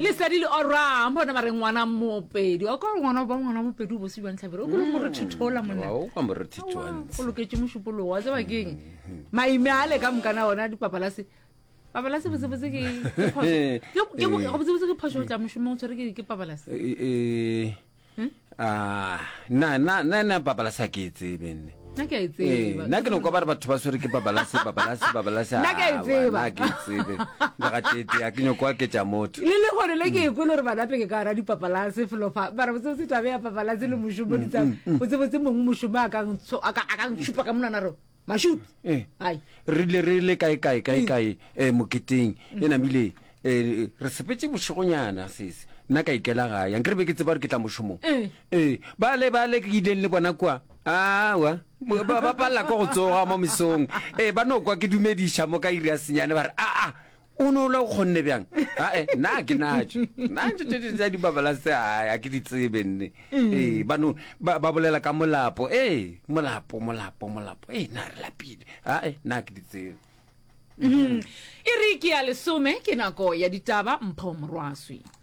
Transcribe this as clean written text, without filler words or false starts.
le sadi le ora mbona mare ngwana mopedi o ka ngwana ba ngwana mopedi o bosiwa ntlhabere o go mo re thithola monna o ka mo re thithola o loketse moshupolo wa tsa bakeng maime ale ka mkana ona dipapalase pabalase botse ke phosho tla moshumo o tsere ke pabalase na pabalase ke tsebe nne na ke itseba na ke no kwa ba batho ba swere ke pabalase na ke itseba ke tsebe ga gatete a ke no kwa ke tja motho le gore le ke go le re bana pe ke ka ra dipapalase filofa ba re botse taba ya pabalase le moshumo ditsa botse mongwe moshumo aka ntshupa ka mona ro mashut ai re kai moketeng ena mile re sepetse boshogonyana sese nna ka ikela ga yang re be ke tseba re ke tla moshumo ba le ke ile le bona kwa wa ba palla go tsoga mo misong ba no kwa ke dumedisha mo ka iri ya senyane ba re o no le khonne bjang na ke na tse di babalase a ke di tsebe nne ba bolela ka molapo molapo na re lapile na ke di tsebe e re ke ya lesome ke nako ya ditaba Mpho Morwaswi.